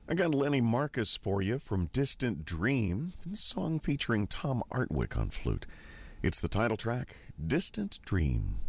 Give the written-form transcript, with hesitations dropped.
I got Lenny Marcus for you from Distant Dream, a song featuring Tom Artwick on flute. It's the title track, Distant Dream.